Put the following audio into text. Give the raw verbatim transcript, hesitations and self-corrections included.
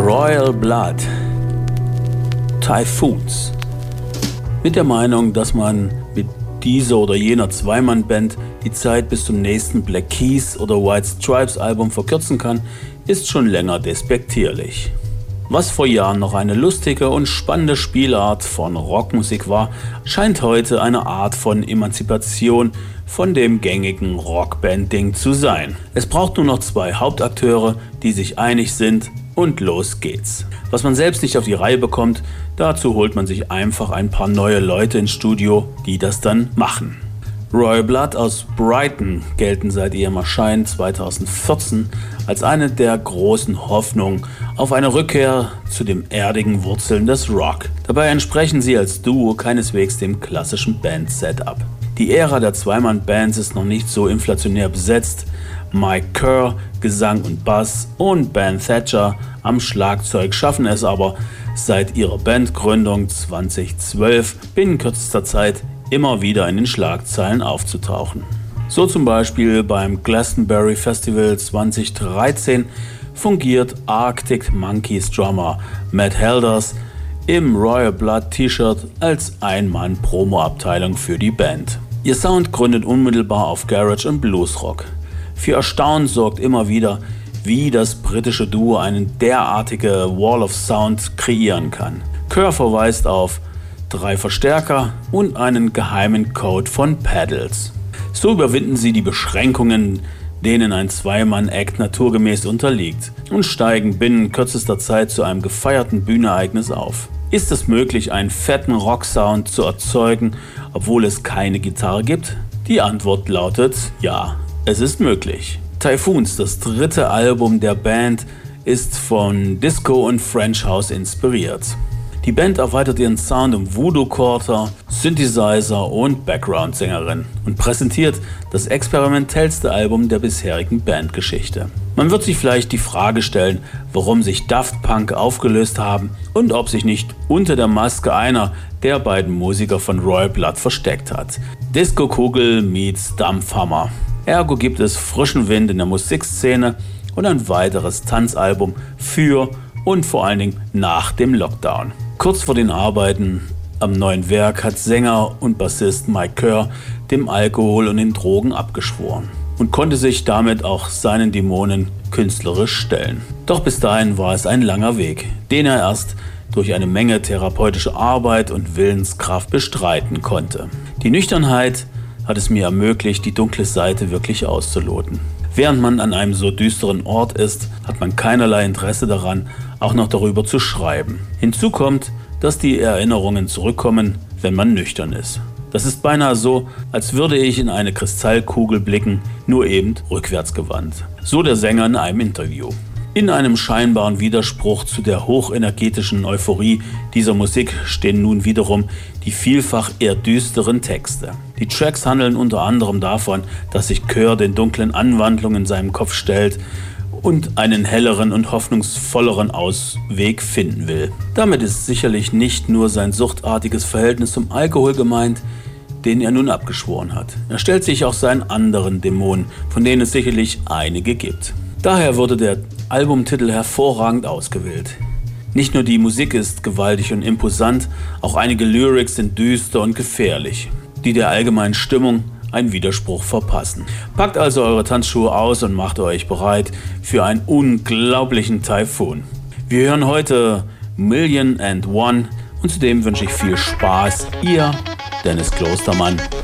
Royal Blood, Typhoons. Mit der Meinung, dass man mit dieser oder jener Zweimann-Band die Zeit bis zum nächsten Black Keys oder White Stripes Album verkürzen kann, ist schon länger despektierlich. Was vor Jahren noch eine lustige und spannende Spielart von Rockmusik war, scheint heute eine Art von Emanzipation von dem gängigen Rockband-Ding zu sein. Es braucht nur noch zwei Hauptakteure, die sich einig sind, und los geht's. Was man selbst nicht auf die Reihe bekommt, dazu holt man sich einfach ein paar neue Leute ins Studio, die das dann machen. Royal Blood aus Brighton gelten seit ihrem Erscheinen zweitausendvierzehn als eine der großen Hoffnungen auf eine Rückkehr zu den erdigen Wurzeln des Rock. Dabei entsprechen sie als Duo keineswegs dem klassischen Band-Setup. Die Ära der Zweimann-Bands ist noch nicht so inflationär besetzt. Mike Kerr, Gesang und Bass, und Ben Thatcher am Schlagzeug schaffen es aber seit ihrer Bandgründung zweitausendzwölf binnen kürzester Zeit immer wieder in den Schlagzeilen aufzutauchen. So zum Beispiel beim Glastonbury Festival zweitausenddreizehn fungiert Arctic Monkeys Drummer Matt Helders im Royal Blood T-Shirt als Ein-Mann-Promo-Abteilung für die Band. Ihr Sound gründet unmittelbar auf Garage und Bluesrock. Für Erstaunen sorgt immer wieder, wie das britische Duo eine derartige Wall of Sound kreieren kann. Kerr verweist auf drei Verstärker und einen geheimen Code von Pedals. So überwinden sie die Beschränkungen, denen ein Zweimann-Act naturgemäß unterliegt, und steigen binnen kürzester Zeit zu einem gefeierten Bühnenereignis auf. Ist es möglich, einen fetten Rock-Sound zu erzeugen, obwohl es keine Gitarre gibt? Die Antwort lautet ja, es ist möglich. Typhoons, das dritte Album der Band, ist von Disco und French House inspiriert. Die Band erweitert ihren Sound um Voodoo Quarter, Synthesizer und Background-Sängerin und präsentiert das experimentellste Album der bisherigen Bandgeschichte. Man wird sich vielleicht die Frage stellen, warum sich Daft Punk aufgelöst haben und ob sich nicht unter der Maske einer der beiden Musiker von Royal Blood versteckt hat. Disco-Kugel meets Dampfhammer. Ergo gibt es frischen Wind in der Musikszene und ein weiteres Tanzalbum für und vor allen Dingen nach dem Lockdown. Kurz vor den Arbeiten am neuen Werk hat Sänger und Bassist Mike Kerr dem Alkohol und den Drogen abgeschworen und konnte sich damit auch seinen Dämonen künstlerisch stellen. Doch bis dahin war es ein langer Weg, den er erst durch eine Menge therapeutische Arbeit und Willenskraft bestreiten konnte. Die Nüchternheit hat es mir ermöglicht, die dunkle Seite wirklich auszuloten. Während man an einem so düsteren Ort ist, hat man keinerlei Interesse daran, auch noch darüber zu schreiben. Hinzu kommt, dass die Erinnerungen zurückkommen, wenn man nüchtern ist. Das ist beinahe so, als würde ich in eine Kristallkugel blicken, nur eben rückwärts gewandt. So der Sänger in einem Interview. In einem scheinbaren Widerspruch zu der hochenergetischen Euphorie dieser Musik stehen nun wiederum die vielfach eher düsteren Texte. Die Tracks handeln unter anderem davon, dass sich Kerr den dunklen Anwandlungen in seinem Kopf stellt und einen helleren und hoffnungsvolleren Ausweg finden will. Damit ist sicherlich nicht nur sein suchtartiges Verhältnis zum Alkohol gemeint, den er nun abgeschworen hat. Er stellt sich auch seinen anderen Dämonen, von denen es sicherlich einige gibt. Daher wurde der Albumtitel hervorragend ausgewählt. Nicht nur die Musik ist gewaltig und imposant, auch einige Lyrics sind düster und gefährlich, die der allgemeinen Stimmung einen Widerspruch verpassen. Packt also eure Tanzschuhe aus und macht euch bereit für einen unglaublichen Typhoon. Wir hören heute Million and One und zudem wünsche ich viel Spaß. Ihr Dennis Klostermann.